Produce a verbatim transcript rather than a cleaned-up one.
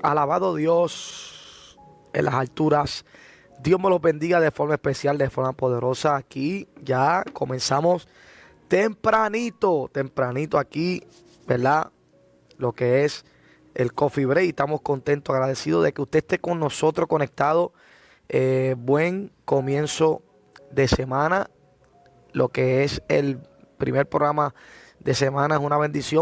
Alabado Dios en las alturas. Dios me los bendiga de forma especial, de forma poderosa. Aquí ya comenzamos tempranito, tempranito aquí, ¿verdad? Lo que es el Coffee Break. Estamos contentos, agradecidos de que usted esté con nosotros conectado. Eh, buen comienzo de semana. Lo que es el primer programa de semana es una bendición.